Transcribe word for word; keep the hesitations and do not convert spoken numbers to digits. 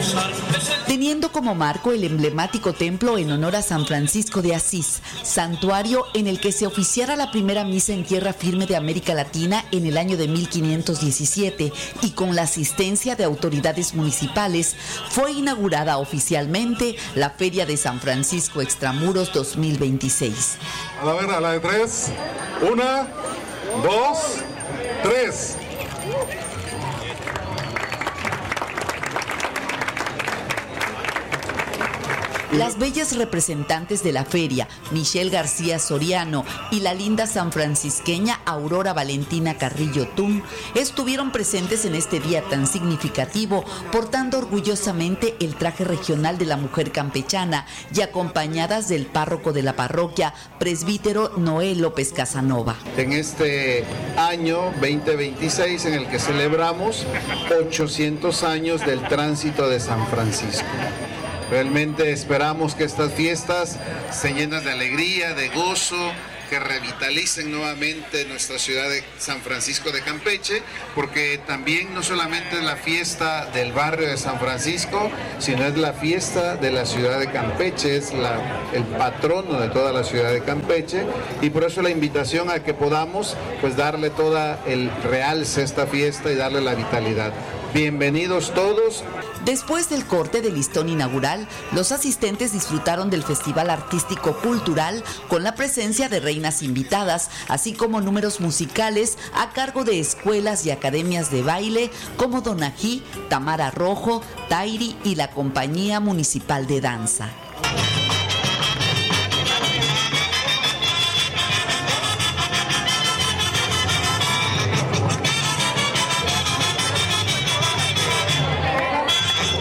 Teniendo como marco el emblemático templo en honor a San Francisco de Asís, santuario en el que se oficiara la primera misa en tierra firme de América Latina en el año de mil quinientos diecisiete y con la asistencia de autoridades municipales, fue inaugurada oficialmente la Feria de San Francisco Extramuros dos mil veintiséis. A la ver, a la de tres. Una, dos, tres. Las bellas representantes de la feria, Michelle García Soriano y la linda sanfrancisqueña Aurora Valentina Carrillo Tum, estuvieron presentes en este día tan significativo, portando orgullosamente el traje regional de la mujer campechana y acompañadas del párroco de la parroquia, presbítero Noé López Casanova. En este año veinte veintiséis, en el que celebramos ochocientos años del tránsito de San Francisco. Realmente esperamos que estas fiestas se llenen de alegría, de gozo, que revitalicen nuevamente nuestra ciudad de San Francisco de Campeche, porque también no solamente es la fiesta del barrio de San Francisco, sino es la fiesta de la ciudad de Campeche, es la, el patrono de toda la ciudad de Campeche, y por eso la invitación a que podamos pues darle toda el realce a esta fiesta y darle la vitalidad. Bienvenidos todos. Después del corte del listón inaugural, los asistentes disfrutaron del Festival Artístico Cultural con la presencia de reinas invitadas, así como números musicales a cargo de escuelas y academias de baile como Donají, Tamara Rojo, Tairi y la Compañía Municipal de Danza.